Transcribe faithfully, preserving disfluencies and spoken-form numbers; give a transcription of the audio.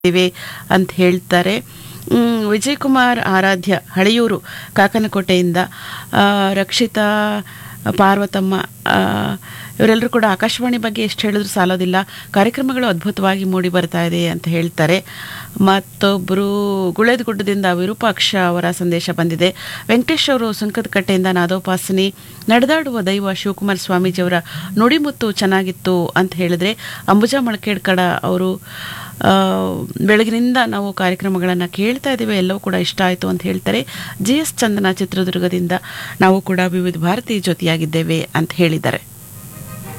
ಇವೆ ಅಂತ ಹೇಳ್ತಾರೆ. ಮ್, ವಿಜಯ್ ಕುಮಾರ್ ಆರಾಧ್ಯ ಹಳೆಯೂರು ಕಾಕನಕೋಟೆಯಿಂದ, ಆ, ರಕ್ಷಿತಾ, ಪಾರ್ವತಮ್ಮ, ಆ, ಇವರೆಲ್ಲರೂ ಕೂಡ ಆಕಾಶವಾಣಿ ಬಗ್ಗೆ ಎಷ್ಟು ಹೇಳಿದ್ರು ಸಾಲೋದಿಲ್ಲ, ಕಾರ್ಯಕ್ರಮಗಳು ಅದ್ಭುತವಾಗಿ ಮೂಡಿ ಬರ್ತಾ ಇದೆ ಅಂತ ಹೇಳ್ತಾರೆ. ಮತ್ತೊಬ್ಬರು ಗುಳೇದಗುಡ್ಡದಿಂದ ವಿರೂಪಾಕ್ಷ ಅವರ ಸಂದೇಶ ಬಂದಿದೆ. ವೆಂಕಟೇಶ್ ಅವರು ಸುಂಕದಕಟ್ಟೆಯಿಂದ ನಾದೋಪಾಸನಿ, ನಡೆದಾಡುವ ದೈವ ಶಿವಕುಮಾರ ಸ್ವಾಮೀಜಿಯವರ ನುಡಿಮುತ್ತು ಚೆನ್ನಾಗಿತ್ತು ಅಂತ ಹೇಳಿದ್ರೆ, ಅಂಬುಜಾ ಮಳಕೇಡ್ಕಡ ಅವರು ಆ, ಬೆಳಗಿನಿಂದ ನಾವು ಕಾರ್ಯಕ್ರಮಗಳನ್ನು ಕೇಳ್ತಾ ಇದ್ದೀವಿ, ಎಲ್ಲವೂ ಕೂಡ ಇಷ್ಟ ಆಯಿತು ಅಂತ ಹೇಳ್ತಾರೆ. ಜಿ ಎಸ್ ಚಂದನ ಚಿತ್ರದುರ್ಗದಿಂದ ನಾವು ಕೂಡ ವಿವಿಧ ಭಾರತಿ ಜೊತೆಯಾಗಿದ್ದೇವೆ ಅಂತ ಹೇಳಿದ್ದಾರೆ.